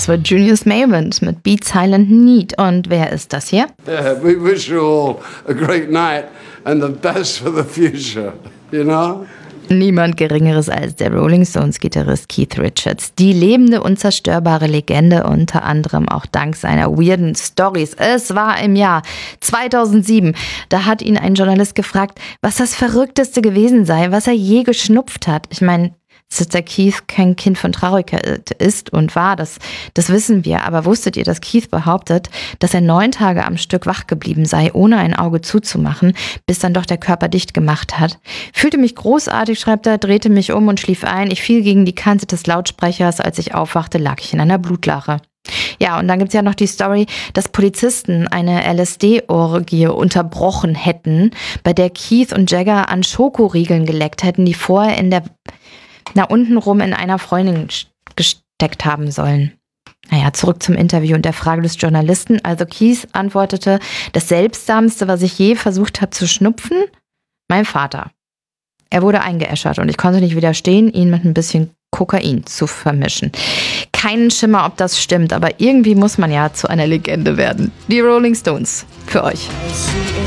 Das war Julius Mavent mit Beat Silent Need. Und wer ist das hier? Yeah, we wish you all a great night and the best for the future, you know? Niemand Geringeres als der Rolling Stones-Gitarrist Keith Richards. Die lebende, unzerstörbare Legende, unter anderem auch dank seiner weirden Stories. Es war im Jahr 2007. Da hat ihn ein Journalist gefragt, was das Verrückteste gewesen sei, was er je geschnupft hat. Ich meine, dass der Keith kein Kind von Traurigkeit ist und war, das wissen wir. Aber wusstet ihr, dass Keith behauptet, dass er 9 Tage am Stück wach geblieben sei, ohne ein Auge zuzumachen, bis dann doch der Körper dicht gemacht hat? Fühlte mich großartig, schreibt er, drehte mich um und schlief ein. Ich fiel gegen die Kante des Lautsprechers. Als ich aufwachte, lag ich in einer Blutlache. Ja, und dann gibt's ja noch die Story, dass Polizisten eine LSD-Orgie unterbrochen hätten, bei der Keith und Jagger an Schokoriegeln geleckt hätten, die vorher untenrum in einer Freundin gesteckt haben sollen. Naja, zurück zum Interview und der Frage des Journalisten. Also Keith antwortete, das Seltsamste, was ich je versucht habe zu schnupfen, mein Vater. Er wurde eingeäschert und ich konnte nicht widerstehen, ihn mit ein bisschen Kokain zu vermischen. Keinen Schimmer, ob das stimmt, aber irgendwie muss man ja zu einer Legende werden. Die Rolling Stones, für euch.